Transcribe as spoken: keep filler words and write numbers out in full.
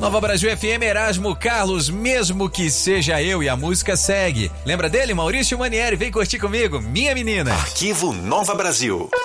Nova Brasil F M, Erasmo Carlos, mesmo que seja eu, e a música segue. Lembra dele? Maurício Manieri, vem curtir comigo, minha menina. Arquivo Nova Brasil.